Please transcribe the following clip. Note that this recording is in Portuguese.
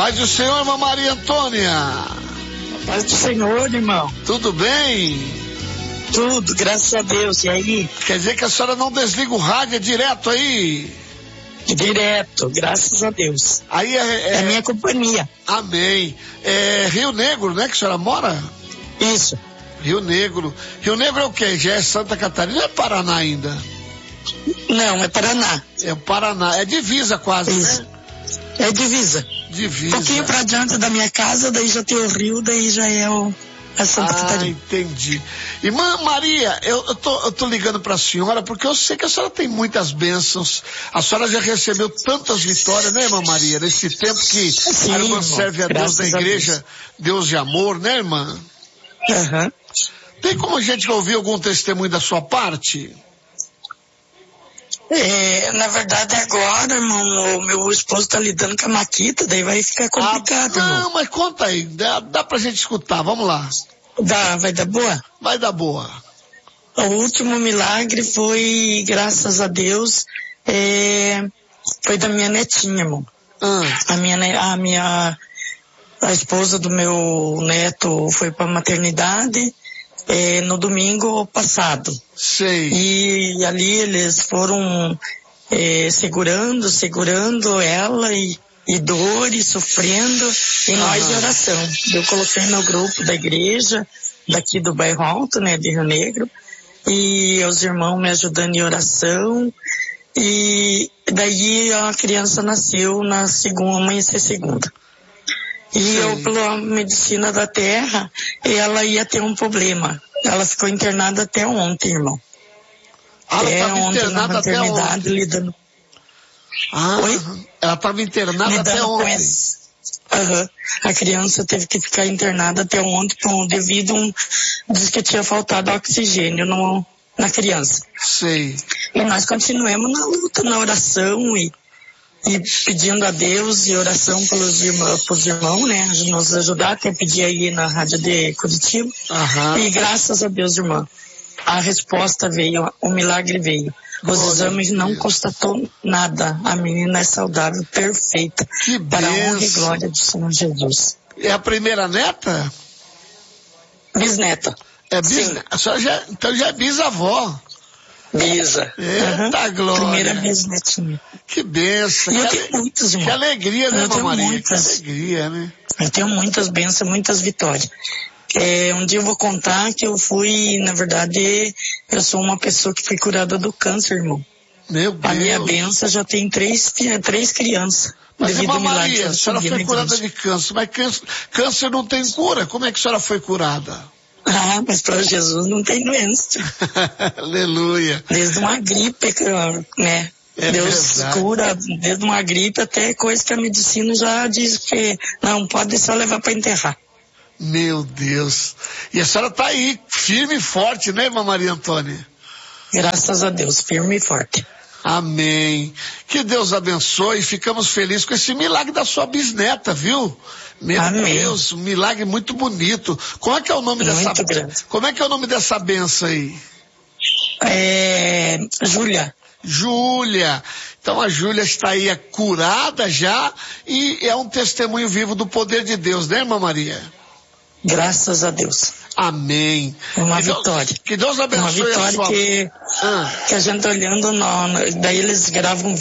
Paz do Senhor, irmã Maria Antônia. Paz do Senhor, irmão. Tudo bem? Tudo, graças a Deus. E aí? Quer dizer que a senhora não desliga o rádio, é direto aí? Direto, graças a Deus. Aí é minha companhia. Amém. É Rio Negro, né, que a senhora mora? Isso. Rio Negro. Rio Negro é o quê? Já é Santa Catarina ou é Paraná ainda? Não, é Paraná. É o Paraná. É divisa quase, isso, né? É divisa. Divisa. Um pouquinho pra diante da minha casa, daí já tem o rio, daí já é a Santa Catarina. Entendi. Irmã Maria, eu tô ligando pra senhora porque eu sei que a senhora tem muitas bênçãos. A senhora já recebeu tantas vitórias, né, irmã Maria? Nesse tempo que a irmã serve a Deus da igreja, Deus de amor, né, irmã? Aham. Tem como a gente ouvir algum testemunho da sua parte? Na verdade, agora, irmão, o meu esposo tá lidando com a Maquita, daí vai ficar complicado, irmão. Não, mas conta aí, dá pra gente escutar, vamos lá. Vai dar boa? Vai dar boa. O último milagre foi, graças a Deus, foi da minha netinha, irmão. A esposa do meu neto foi pra maternidade no domingo passado. Sei. E ali eles foram segurando ela e dor e sofrendo e nós em oração. Eu coloquei no grupo da igreja daqui do bairro Alto, né, de Rio Negro, e os irmãos me ajudando em oração, e daí a criança nasceu na amanhecer segunda. E eu, pela medicina da terra, ela ia ter um problema. Ela ficou internada até ontem, irmão. Ela ontem na maternidade lidando. Oi? Ela estava internada até ontem. A criança teve que ficar internada até ontem devido diz que tinha faltado oxigênio na criança. Sei. E nós continuamos na luta, na oração e pedindo a Deus e oração pelos irmãos, né? Nos ajudar, até pedir aí na rádio de Curitiba. E graças a Deus, irmã, a resposta veio, o milagre veio. Os exames não constatou nada. A menina é saudável, perfeita. Que para a honra e bênção. glória do Senhor Jesus. É a primeira neta? Bisneta. Bisneta. A senhora então já é bisavó. Bisa. Eita glória. Primeira bisnetinha. Que bênção. Eu tenho muitas, irmão. Que alegria, né, irmã Maria? Muitas. Que alegria, né? Eu tenho muitas bênçãos, muitas vitórias. Um dia eu vou contar que eu fui, na verdade, eu sou uma pessoa que foi curada do câncer, irmão. Meu Deus. A minha bênção já tem três crianças. Mas, irmã Maria, a senhora foi curada de câncer, mas câncer não tem cura. Como é que a senhora foi curada? Mas para Jesus não tem doença. Aleluia. Desde uma gripe, né? Deus verdade. Cura desde uma gripe até coisa que a medicina já diz que não pode só levar para enterrar. Meu Deus. E a senhora tá aí, firme e forte, né, irmã Maria Antônia? Graças a Deus, firme e forte. Amém. Que Deus abençoe e ficamos felizes com esse milagre da sua bisneta, viu? Meu Amém. Deus, um milagre muito bonito. Como é que é o nome dessa? Grande. Como é que é o nome dessa benção aí? Júlia. Júlia. Então a Júlia está aí curada já e é um testemunho vivo do poder de Deus, né, irmã Maria? Graças a Deus. Amém. Uma vitória. Que Deus abençoe uma vitória a sua... que a gente olhando, daí eles gravam